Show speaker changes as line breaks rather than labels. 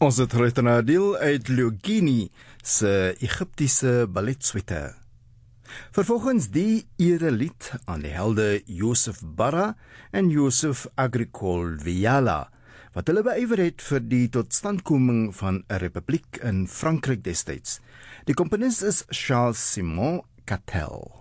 Ons het geluister na 'n deel uit Lughini se Egiptiese balletsuite. Vervolgens die erelied aan die helde Joseph Barra en Joseph Agricole Viala, wat hulle beywer het vir die totstandkoming van 'n republiek in Frankryk destyds. Die komponis is Charles Simon Catel.